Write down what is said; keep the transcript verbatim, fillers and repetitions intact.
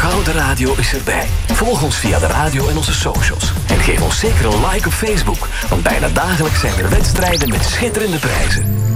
Gouden Radio is erbij. Volg ons via de radio en onze socials. En geef ons zeker een like op Facebook, want bijna dagelijks zijn er wedstrijden met schitterende prijzen.